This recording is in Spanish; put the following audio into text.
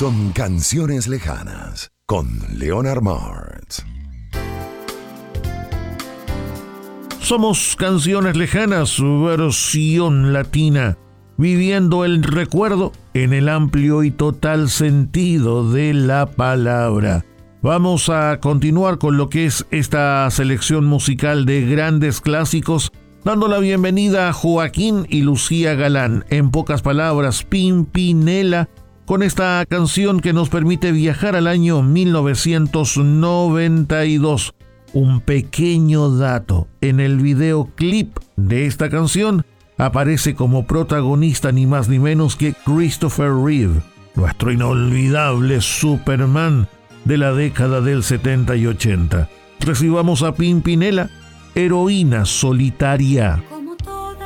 son Canciones Lejanas con Leonard Martz. Somos Canciones Lejanas, su versión latina, viviendo el recuerdo en el amplio y total sentido de la palabra. Vamos a continuar con lo que es esta selección musical de grandes clásicos, dando la bienvenida a Joaquín y Lucía Galán, en pocas palabras, Pimpinela, con esta canción que nos permite viajar al año 1992. Un pequeño dato: en el videoclip de esta canción aparece como protagonista ni más ni menos que Christopher Reeve, nuestro inolvidable Superman de la década del 70 y 80. Recibamos a Pimpinela, Heroína Solitaria.